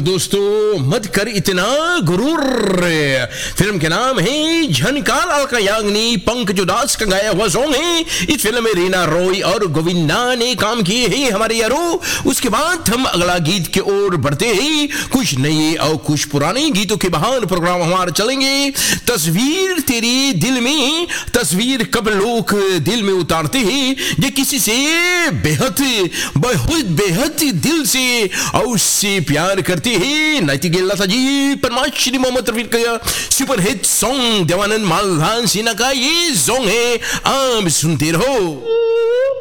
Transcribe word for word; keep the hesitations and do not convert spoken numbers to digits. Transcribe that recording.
दोस्तों मत कर इतना गुरूर। फिल्म के नाम है झनकार अलका याग्निक, पंकज उदास का गाया हुआ सॉन्ग है। इस फिल्म में रीना रॉय और गोविंदा ने काम किए हैं हमारे यारो। उसके बाद हम अगला गीत की ओर बढ़ते हैं। कुछ नए और कुछ पुराने गीतों के बहार प्रोग्राम हमारे चलेंगे। तस्वीर तेरे दिल में, तस्वीर कब लोग दिल में उतारते हैं ये किसी से बेहद बहुत बेहद दिल से और उससे प्यार करते हैं। नाइटिंगेल लता जी, परमाश्री मोहम्मद रफी का super hit song Devanand मालधान Sinha का ये सॉन्ग है, आप सुनते रहो।